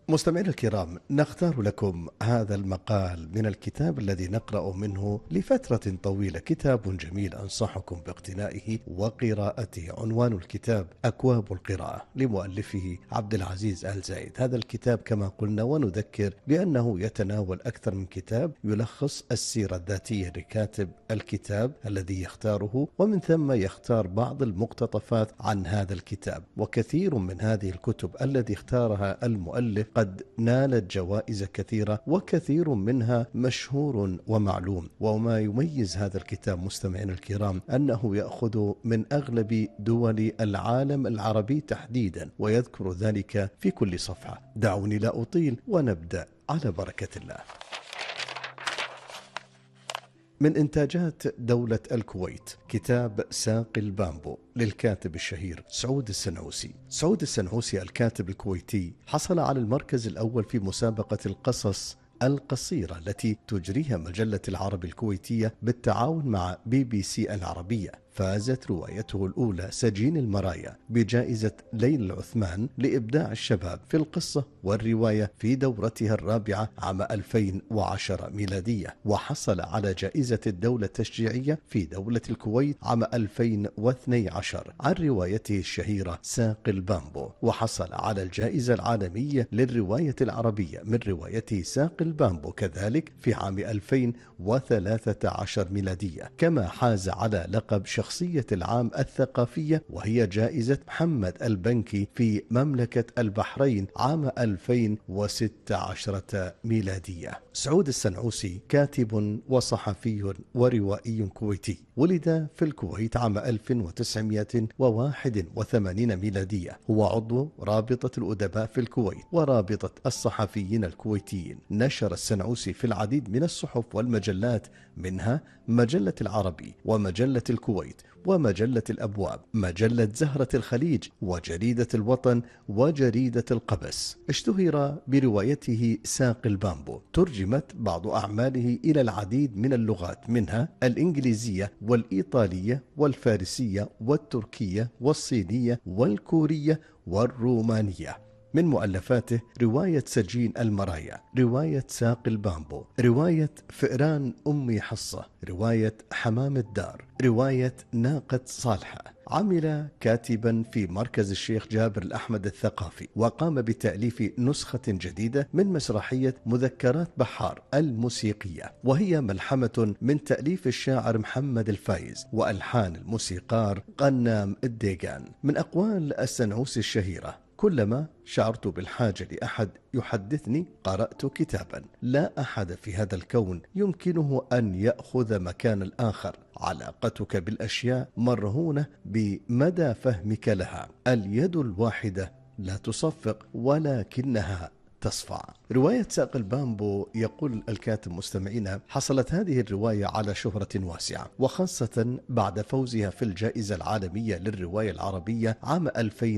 مستمعينا الكرام، نختار لكم هذا المقال من الكتاب الذي نقرأ منه لفترة طويلة، كتاب جميل أنصحكم باقتنائه وقراءته. عنوان الكتاب أكواب القراءة لمؤلفه عبد العزيز آل زايد. هذا الكتاب كما قلنا ونذكر بأنه يتناول أكثر من كتاب، يلخص السيرة الذاتية لكاتب الكتاب الذي يختاره، ومن ثم يختار بعض المقتطفات عن هذا الكتاب. وكثير من هذه الكتب التي اختارها المؤلف قد نالت جوائز كثيرة، وكثير منها مشهور ومعلوم. وما يميز هذا الكتاب مستمعين الكرام أنه يأخذ من أغلب دول العالم العربي تحديدا، ويذكر ذلك في كل صفحة. دعوني لا أطيل ونبدأ على بركة الله. من إنتاجات دولة الكويت كتاب ساقي البامبو للكاتب الشهير سعود السنعوسي. سعود السنعوسي الكاتب الكويتي حصل على المركز الأول في مسابقة القصص القصيرة التي تجريها مجلة العرب الكويتية بالتعاون مع BBC العربية. فازت روايته الأولى سجين المرايا بجائزة ليل العثمان لإبداع الشباب في القصة والرواية في دورتها الرابعة عام 2010 ميلادية، وحصل على جائزة الدولة التشجيعية في دولة الكويت عام 2012 عن روايته الشهيرة ساقي البامبو، وحصل على الجائزة العالمية للرواية العربية من روايته ساقي البامبو كذلك في عام 2013 ميلادية. كما حاز على لقب شخصية العام الثقافية، وهي جائزة محمد البنكي في مملكة البحرين عام 2016 ميلادية. سعود السنعوسي كاتب وصحفي وروائي كويتي، ولد في الكويت عام 1981 ميلادية. هو عضو رابطة الأدباء في الكويت ورابطة الصحفيين الكويتيين. نشر السنعوسي في العديد من الصحف والمجلات، منها مجلة العربي ومجلة الكويت ومجلة الأبواب، مجلة زهرة الخليج وجريدة الوطن وجريدة القبس. اشتهر بروايته ساقي البامبو، ترجمت بعض أعماله إلى العديد من اللغات، منها الإنجليزية والإيطالية والفارسية والتركية والصينية والكورية والرومانية. من مؤلفاته رواية سجين المرايا، رواية ساقي البامبو، رواية فئران أمي حصة، رواية حمام الدار، رواية ناقة صالحة. عمل كاتبا في مركز الشيخ جابر الأحمد الثقافي، وقام بتأليف نسخة جديدة من مسرحية مذكرات بحار الموسيقية، وهي ملحمة من تأليف الشاعر محمد الفايز وألحان الموسيقار قنام الديقان. من أقوال السنعوسي الشهيرة: كلما شعرت بالحاجة لأحد يحدثني قرأت كتابا. لا أحد في هذا الكون يمكنه أن يأخذ مكان الآخر. علاقتك بالأشياء مرهونة بمدى فهمك لها. اليد الواحدة لا تصفق ولكنها تصفع. رواية ساقي البامبو، يقول الكاتب مستمعينا، حصلت هذه الرواية على شهرة واسعة، وخاصة بعد فوزها في الجائزة العالمية للرواية العربية عام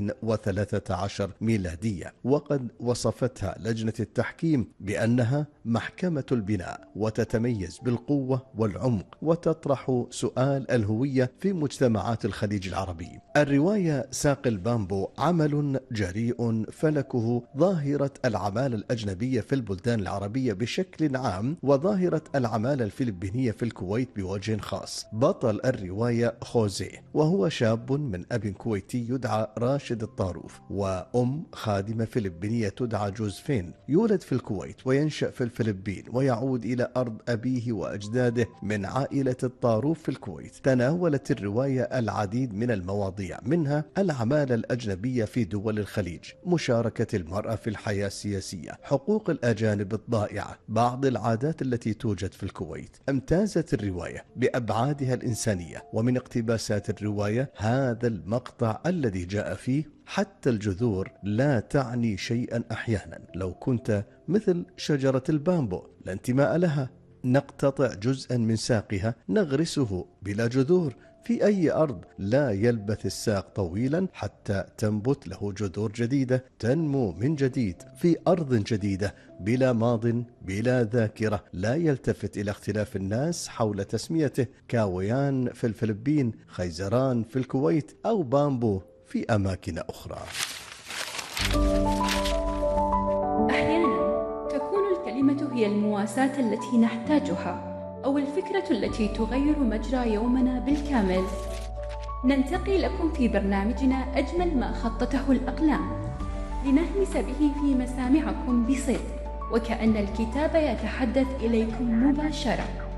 2013 ميلادية. وقد وصفتها لجنة التحكيم بأنها محكمة البناء، وتتميز بالقوة والعمق، وتطرح سؤال الهوية في مجتمعات الخليج العربي. الرواية ساقي البامبو عمل جريء فلكه ظاهرة العمالة الأجنبية في البلدان العربية بشكل عام، وظاهرة العمالة الفلبينية في الكويت بوجه خاص. بطل الرواية خوزيه، وهو شاب من أب كويتي يدعى راشد الطاروف، وأم خادمة فلبينية تدعى جوزفين. يولد في الكويت وينشأ في الفلبين، ويعود إلى أرض أبيه وأجداده من عائلة الطاروف في الكويت. تناولت الرواية العديد من المواضيع، منها العمالة الأجنبية في دول الخليج، مشاركة المرأة في الحياة السياسية، حقوق الأجانب الضائعة، بعض العادات التي توجد في الكويت. امتازت الرواية بأبعادها الإنسانية. ومن اقتباسات الرواية هذا المقطع الذي جاء فيه: حتى الجذور لا تعني شيئا أحيانا. لو كنت مثل شجرة البامبو لا انتماء لها، نقتطع جزءا من ساقها نغرسه بلا جذور في أي أرض. لا يلبث الساق طويلا حتى تنبت له جذور جديدة، تنمو من جديد في أرض جديدة، بلا ماض بلا ذاكرة. لا يلتفت إلى اختلاف الناس حول تسميته، كاويان في الفلبين، خيزران في الكويت، أو بامبو في أماكن أخرى. هي المواساة التي نحتاجها أو الفكرة التي تغير مجرى يومنا بالكامل. ننتقي لكم في برنامجنا أجمل ما خطته الأقلام، لنهمس به في مسامعكم بصدق وكأن الكتاب يتحدث إليكم مباشرة.